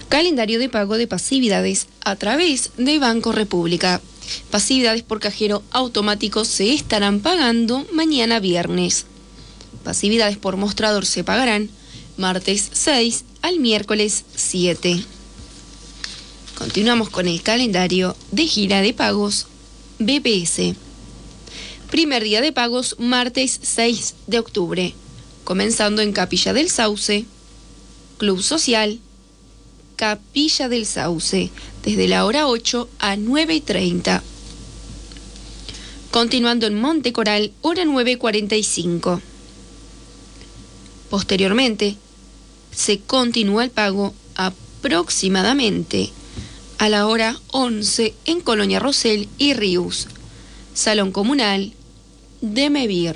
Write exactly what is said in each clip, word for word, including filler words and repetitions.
Calendario de pago de pasividades a través de Banco República. Pasividades por cajero automático se estarán pagando mañana viernes. Pasividades por mostrador se pagarán martes seis al miércoles siete. Continuamos con el calendario de gira de pagos B P S. Primer día de pagos martes seis de octubre, comenzando en Capilla del Sauce, Club Social, Capilla del Sauce, desde la hora ocho a nueve y treinta. Continuando en Monte Coral, hora nueve y cuarenta y cinco. Posteriormente, se continúa el pago aproximadamente a la hora once en Colonia Rosell y Ríos, Salón Comunal de Mevir.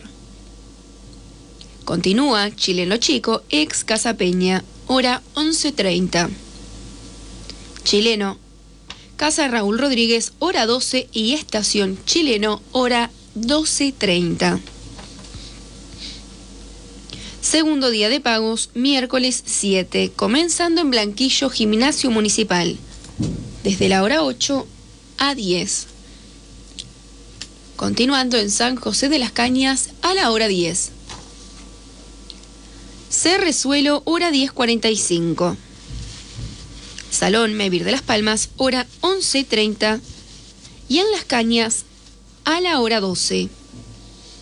Continúa Chileno Chico, ex Casa Peña, hora once y treinta. Chileno, Casa Raúl Rodríguez, hora doce y Estación Chileno, hora doce y treinta. Segundo día de pagos, miércoles siete, comenzando en Blanquillo, Gimnasio Municipal, desde la hora ocho a diez. Continuando en San José de las Cañas, a la hora diez. Cerrezuelo, hora diez cuarenta y cinco. Salón Mevir de Las Palmas, hora once y treinta. Y en Las Cañas, a la hora doce.